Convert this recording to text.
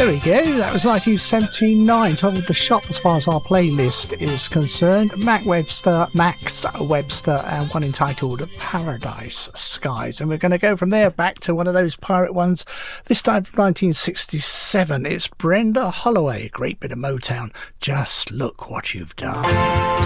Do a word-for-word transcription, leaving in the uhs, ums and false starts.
There we go, that was nineteen seventy-nine, top of the shop as far as our playlist is concerned. Mac Webster, Max Webster, and one entitled Paradise Skies. And we're going to go from there back to one of those pirate ones, this time from nineteen sixty-seven. It's Brenda Holloway, great bit of Motown. Just Look What You've Done.